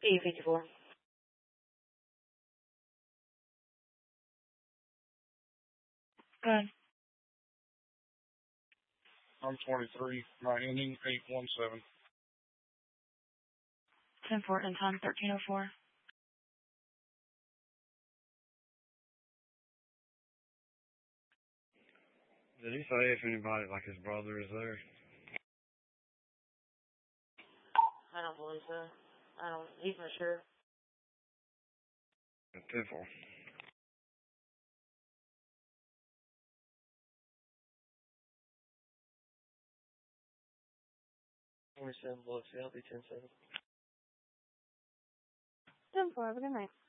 E54. Go ahead. I'm 23. My ending 817. 10-4 and time 1304. Did he say if anybody, like his brother, is there? I don't believe so. He's not sure. 10-4. 27 bucks, yeah, I'll be 10-7. 10-4, have a good night.